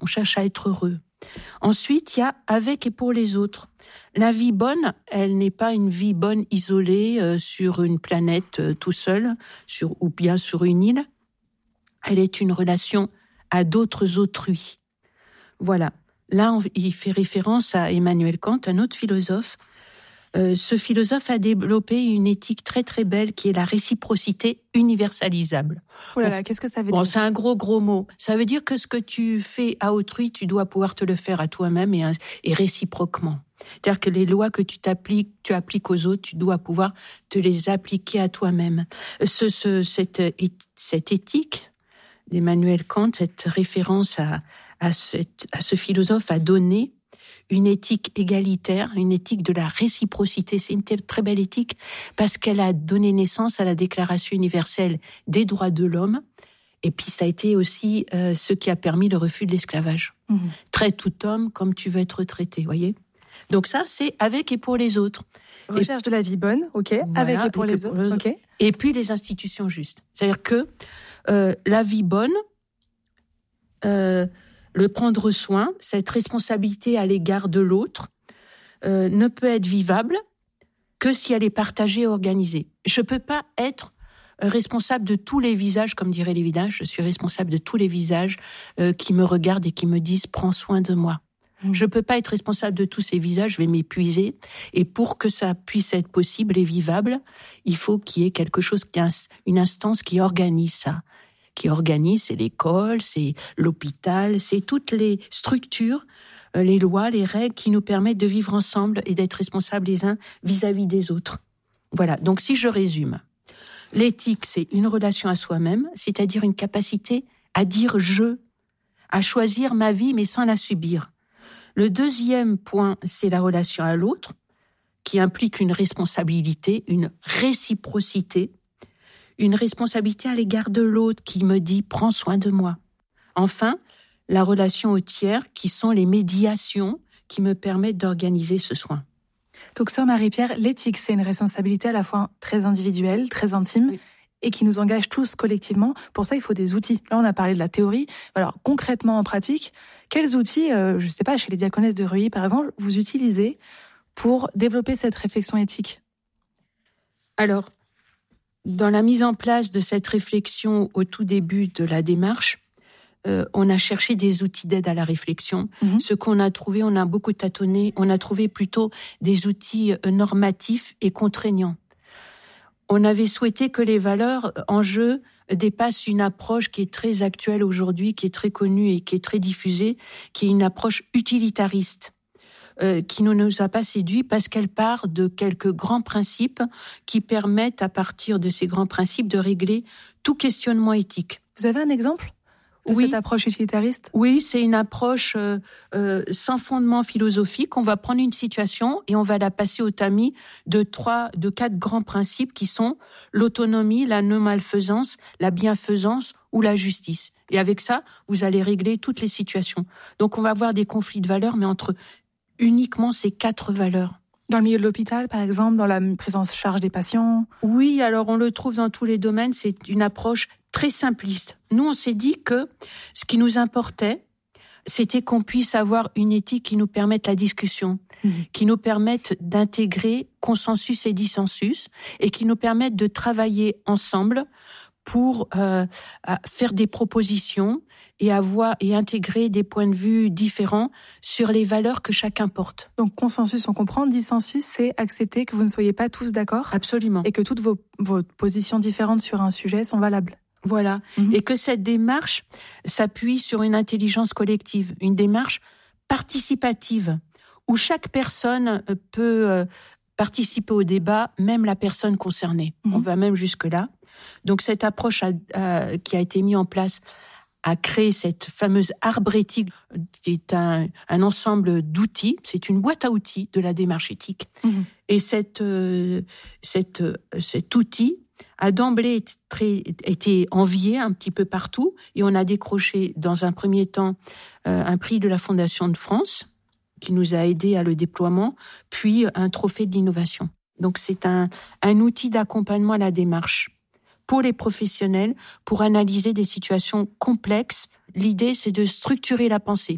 cherche à être heureux. Ensuite, il y a avec et pour les autres. La vie bonne, elle n'est pas une vie bonne isolée sur une planète tout seul, ou bien sur une île. Elle est une relation à d'autres autrui. Voilà. Là, il fait référence à Emmanuel Kant, un autre philosophe. Ce philosophe a développé une éthique très très belle qui est la réciprocité universalisable. Oh là là, qu'est-ce que ça veut dire ? C'est un gros mot. Ça veut dire que ce que tu fais à autrui, tu dois pouvoir te le faire à toi-même et réciproquement. C'est-à-dire que les lois que tu appliques aux autres, tu dois pouvoir te les appliquer à toi-même. Cette éthique d'Emmanuel Kant, cette référence à ce philosophe a donné une éthique égalitaire, une éthique de la réciprocité. C'est une très belle éthique parce qu'elle a donné naissance à la Déclaration universelle des droits de l'homme. Et puis ça a été aussi ce qui a permis le refus de l'esclavage. Traite tout homme comme tu veux être traité, voyez. Donc ça, c'est avec et pour les autres. Recherche de la vie bonne, ok. Voilà, avec et pour les autres, ok. Et puis les institutions justes. C'est-à-dire que la vie bonne, le prendre soin, cette responsabilité à l'égard de l'autre, ne peut être vivable que si elle est partagée et organisée. Je ne peux pas être responsable de tous les visages, comme diraient les visages. Je suis responsable de tous les visages qui me regardent et qui me disent « prends soin de moi ». Je ne peux pas être responsable de tous ces visages, je vais m'épuiser. Et pour que ça puisse être possible et vivable, il faut qu'il y ait quelque chose, une instance qui organise ça. C'est l'école, c'est l'hôpital, c'est toutes les structures, les lois, les règles qui nous permettent de vivre ensemble et d'être responsables les uns vis-à-vis des autres. Voilà, donc si je résume, l'éthique, c'est une relation à soi-même, c'est-à-dire une capacité à dire « je », à choisir ma vie mais sans la subir. Le deuxième point, c'est la relation à l'autre, qui implique une responsabilité, une réciprocité, une responsabilité à l'égard de l'autre qui me dit « prends soin de moi ». Enfin, la relation au tiers, qui sont les médiations qui me permettent d'organiser ce soin. Donc, sœur Marie-Pierre, l'éthique, c'est une responsabilité à la fois très individuelle, très intime, oui, et qui nous engage tous collectivement. Pour ça, il faut des outils. Là, on a parlé de la théorie. Alors, concrètement, en pratique, quels outils, je ne sais pas, chez les diaconesses de Reuilly, par exemple, vous utilisez pour développer cette réflexion éthique ? Alors, dans la mise en place de cette réflexion au tout début de la démarche, on a cherché des outils d'aide à la réflexion. Ce qu'on a trouvé, on a beaucoup tâtonné, on a trouvé plutôt des outils normatifs et contraignants. On avait souhaité que les valeurs en jeu dépassent une approche qui est très actuelle aujourd'hui, qui est très connue et qui est très diffusée, qui est une approche utilitariste, qui ne nous a pas séduits parce qu'elle part de quelques grands principes qui permettent, à partir de ces grands principes, de régler tout questionnement éthique. Vous avez un exemple ? Oui. Cette approche utilitariste ? Oui, c'est une approche sans fondement philosophique. On va prendre une situation et on va la passer au tamis de 4 grands principes qui sont l'autonomie, la non-malfaisance, la bienfaisance ou la justice. Et avec ça, vous allez régler toutes les situations. Donc on va avoir des conflits de valeurs, mais entre uniquement ces 4 valeurs. Dans le milieu de l'hôpital, par exemple, dans la prise en charge des patients ? Oui, alors on le trouve dans tous les domaines. C'est une approche très simpliste. Nous, on s'est dit que ce qui nous importait, c'était qu'on puisse avoir une éthique qui nous permette la discussion, qui nous permette d'intégrer consensus et dissensus, et qui nous permette de travailler ensemble pour faire des propositions et intégrer des points de vue différents sur les valeurs que chacun porte. Donc consensus, on comprend. Dissensus, c'est accepter que vous ne soyez pas tous d'accord. Absolument. Et que toutes vos positions différentes sur un sujet sont valables. Voilà. Et que cette démarche s'appuie sur une intelligence collective, une démarche participative, où chaque personne peut participer au débat, même la personne concernée. On va même jusque-là. Donc cette approche qui a été mise en place a créé cette fameuse arbre éthique, qui est un ensemble d'outils, c'est une boîte à outils de la démarche éthique. Et cet outil a d'emblée été envié un petit peu partout, et on a décroché dans un premier temps un prix de la Fondation de France, qui nous a aidés à le déploiement, puis un trophée de l'innovation. Donc c'est un outil d'accompagnement à la démarche pour les professionnels, pour analyser des situations complexes. L'idée, c'est de structurer la pensée.